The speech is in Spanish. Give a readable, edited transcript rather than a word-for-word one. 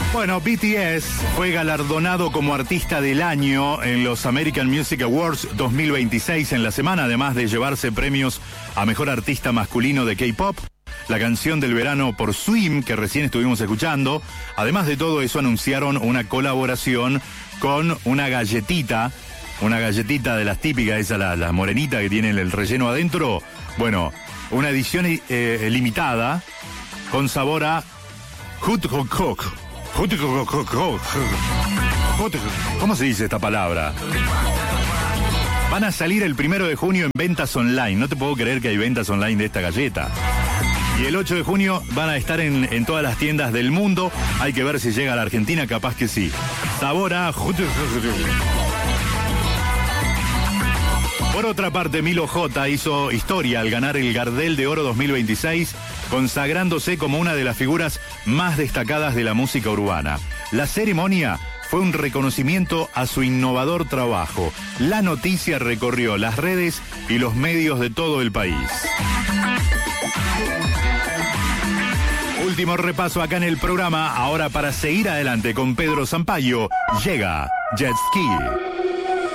Bueno, BTS fue galardonado como artista del año en los American Music Awards 2026 en la semana, además de llevarse premios a mejor artista masculino de K-pop, la canción del verano por Swim, que recién estuvimos escuchando. Además de todo eso, anunciaron una colaboración con una galletita de las típicas, esa la morenita que tiene el relleno adentro. Bueno, una edición limitada con sabor a ¿cómo se dice esta palabra? Van a salir el 1 de junio en ventas online. No te puedo creer que hay ventas online de esta galleta. Y el 8 de junio van a estar en todas las tiendas del mundo. Hay que ver si llega a la Argentina, capaz que sí. Sabor a... Por otra parte, Milo J hizo historia al ganar el Gardel de Oro 2026, consagrándose como una de las figuras más destacadas de la música urbana. La ceremonia fue un reconocimiento a su innovador trabajo. La noticia recorrió las redes y los medios de todo el país. Último repaso acá en el programa. Ahora, para seguir adelante con Pedro Sampaio, llega Jet Ski.